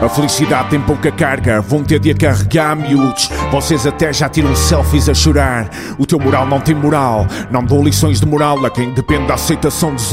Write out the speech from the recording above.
A felicidade tem pouca carga, vão ter de a carregar, miúdos. Vocês até já tiram selfies a chorar. O teu moral não tem moral, não dou lições de moral a quem depende da aceitação dos